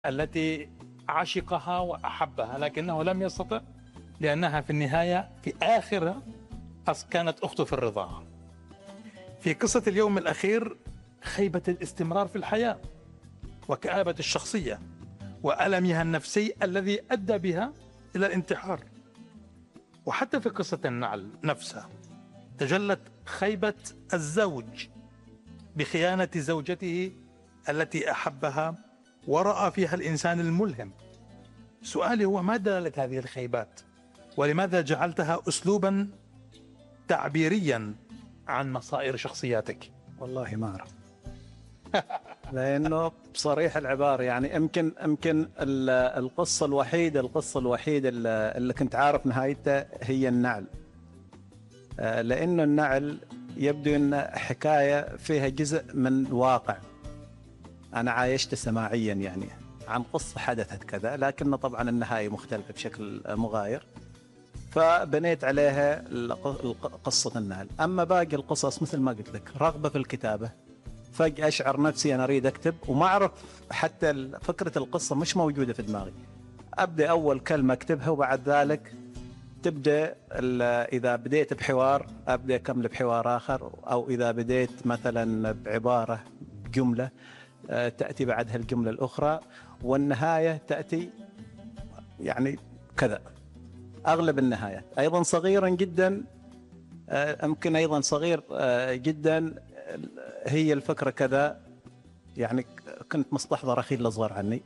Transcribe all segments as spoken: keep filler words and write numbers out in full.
التي عشقها وأحبها، لكنه لم يستطع لأنها في النهاية في آخرها كانت أخته في الرضاعة. في قصة اليوم الأخير خيبة الاستمرار في الحياة وكآبة الشخصية وألمها النفسي الذي أدى بها إلى الانتحار. وحتى في قصة النعل نفسها تجلت خيبة الزوج بخيانة زوجته التي أحبها ورأى فيها الإنسان الملهم. سؤالي هو: ما دلالة هذه الخيبات؟ ولماذا جعلتها أسلوبا تعبيريا عن مصائر شخصياتك؟ والله ما أعرف. لأنه بصريح العبارة يعني يمكن يمكن القصة الوحيدة القصة الوحيدة اللي كنت عارف نهايتها هي النعل، لأنه النعل يبدو أن حكاية فيها جزء من الواقع أنا عايشته سماعيا يعني عن قصة حدثت كذا، لكن طبعا النهاية مختلفة بشكل مغاير، فبنيت عليها قصة النعل. أما باقي القصص مثل ما قلت لك رغبة في الكتابة، فجأة أشعر نفسي أنا أريد أكتب وما أعرف حتى فكرة القصة مش موجودة في دماغي، أبدأ أول كلمة أكتبها وبعد ذلك تبدأ إذا بديت بحوار أبدأ أكمل بحوار آخر، أو إذا بديت مثلا بعبارة جملة تأتي بعدها الجملة الأخرى، والنهاية تأتي يعني كذا. أغلب النهايات أيضا صغيرا جدا، يمكن أيضا صغير جدا هي الفكرة كذا. يعني كنت مستحضر أخي اللي صغر عني،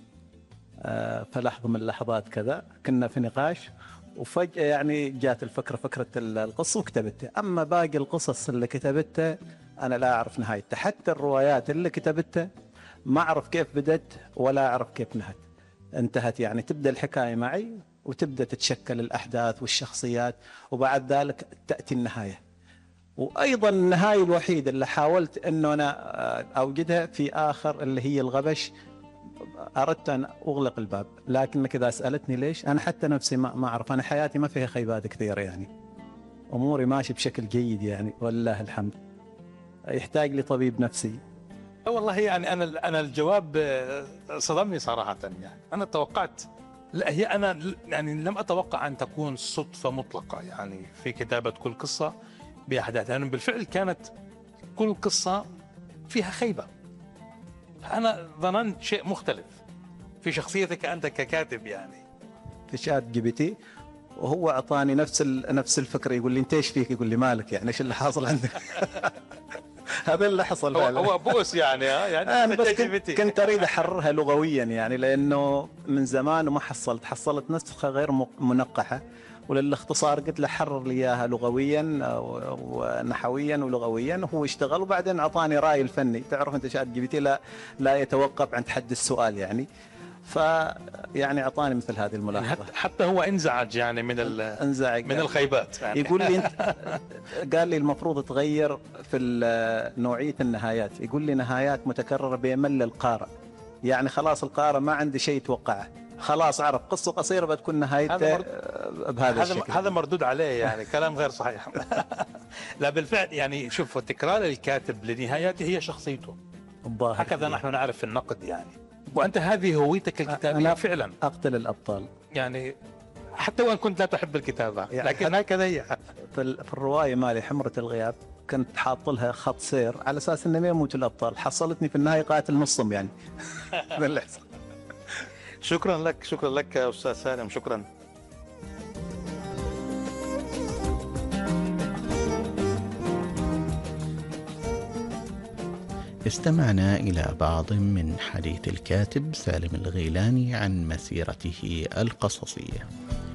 فلحظة من اللحظات كذا كنا في نقاش وفجأة يعني جات الفكرة فكرة القصة وكتبتها. أما باقي القصص اللي كتبتها أنا لا أعرف نهايتها، حتى الروايات اللي كتبتها ما أعرف كيف بدت ولا أعرف كيف نهت انتهت. يعني تبدأ الحكاية معي وتبدأ تتشكل الأحداث والشخصيات وبعد ذلك تأتي النهاية. وأيضا النهاية الوحيدة اللي حاولت أنه أنا أوجدها في آخر اللي هي الغبش، أردت أن أغلق الباب، لكنك إذا سألتني ليش أنا حتى نفسي ما ما أعرف. أنا حياتي ما فيها خيبات كثيرة، يعني أموري ماشي بشكل جيد يعني والله الحمد. يحتاج لي طبيب نفسي. والله يعني أنا أنا الجواب صدمني صراحة. يعني أنا توقعت، لا هي أنا يعني لم أتوقع أن تكون صدفة مطلقة يعني في كتابة كل قصة بأحداث، لأن يعني بالفعل كانت كل قصة فيها خيبة. أنا ظننت شيء مختلف في شخصيتك أنت ككاتب. يعني في شات جي بي تي وهو أعطاني نفس نفس الفكرة، يقول لي أنت إيش فيك؟ يقول لي مالك يعني إيش اللي حاصل عندك؟ هذا اللي حصل فعلا. هو بؤس يعني ها يعني أنا بس كنت, كنت أريد أحررها لغويا يعني، لأنه من زمان وما حصلت حصلت نسخة غير منقحة، وللاختصار قلت له حرر لي إياها لغويا ونحويا ولغويا. هو اشتغل وبعدين أعطاني رأي الفني. تعرف أنت شات جي بي تي لا لا يتوقف عند حد السؤال يعني، فيعني أعطاني مثل هذه الملاحظة. حتى هو انزعج يعني من انزعج من الخيبات يعني. يقول لي انت قال لي المفروض تغير في نوعية النهايات. يقول لي نهايات متكررة بيمل القارئ، يعني خلاص القارئ ما عنده شيء يتوقعه، خلاص عرف قصة قصيرة بتكون نهايتها بهذا الشكل. هذا مردود عليه يعني كلام غير صحيح. لا بالفعل يعني شوف، تكرار الكاتب لنهاياته هي شخصيته، هكذا نحن نعرف في النقد يعني. وأنت هذه هويتك الكتابية فعلا. أقتل الأبطال يعني حتى وإن كنت لا تحب الكتابة يعني، لكن هكذا هي. في الرواية مالي حمرة الغياب كنت حاط لها خط سير على أساس إنه ما يموتوا الأبطال، حصلتني في النهاية قاتل نصهم يعني. شكرا لك، شكرا لك أستاذ سالم، شكرا. استمعنا إلى بعض من حديث الكاتب سالم الغيلاني عن مسيرته القصصية.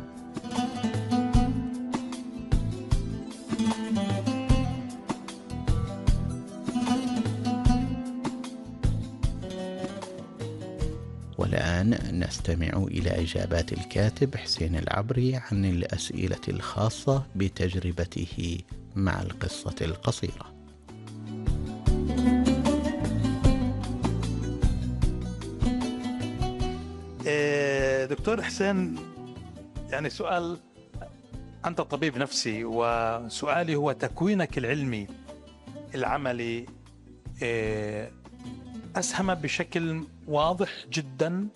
والآن نستمع إلى إجابات الكاتب حسين العبري عن الأسئلة الخاصة بتجربته مع القصة القصيرة. دكتور حسين، يعني سؤال، أنت طبيب نفسي وسؤالي هو تكوينك العلمي العملي أسهم بشكل واضح جدا